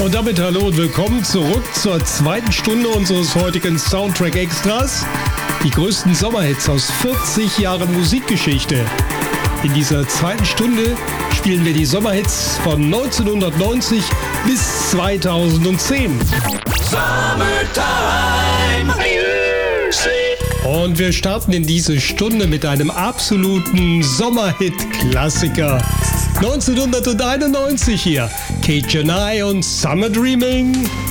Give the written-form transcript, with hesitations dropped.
Und damit hallo und willkommen zurück zur zweiten Stunde unseres heutigen Soundtrack Extras. Die größten Sommerhits aus 40 Jahren Musikgeschichte. In dieser zweiten Stunde spielen wir die Sommerhits von 1990 bis 2010. Summertime Music. Und wir starten in diese Stunde mit einem absoluten Sommerhit-Klassiker. 1991 hier, Kate Janai und Summer Dreaming.